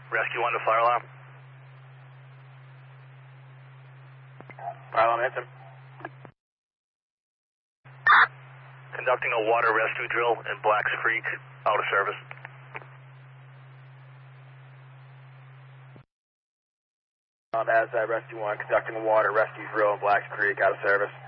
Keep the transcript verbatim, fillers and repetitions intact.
Rescue one to fire alarm. Fire alarm hits him. Conducting a water rescue drill in Blacks Creek, out of service. Um, as uh, Rescue one, conducting a water rescue drill in Blacks Creek, out of service.